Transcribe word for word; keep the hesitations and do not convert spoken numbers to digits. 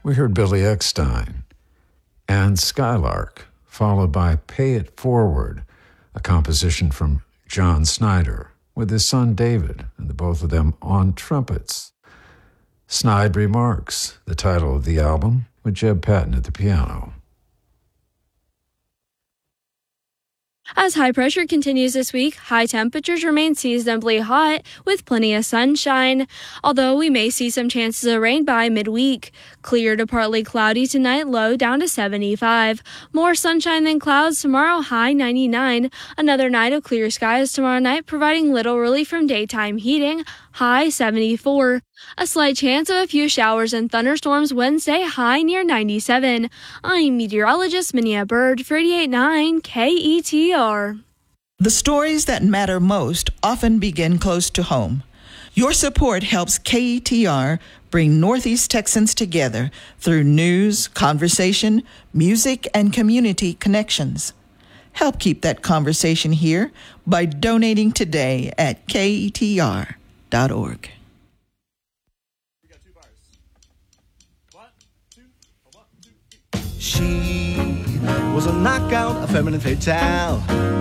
we heard Billy Eckstine and Skylark, followed by Pay It Forward, a composition from John Snyder with his son David, and the both of them on trumpets. Snide Remarks, the title of the album, with Jeb Patton at the piano. As high pressure continues this week, high temperatures remain seasonably hot with plenty of sunshine, although we may see some chances of rain by midweek. Clear to partly cloudy tonight, low down to seventy-five. More sunshine than clouds tomorrow, high ninety-nine. Another night of clear skies tomorrow night, providing little relief from daytime heating, high seventy-four. A slight chance of a few showers and thunderstorms Wednesday, high near ninety-seven. I'm meteorologist Minia Bird for eighty-eight point nine K E T R. The stories that matter most often begin close to home. Your support helps K E T R bring Northeast Texans together through news, conversation, music, and community connections. Help keep that conversation here by donating today at K E T R dot org. She was a knockout, a feminine fatale.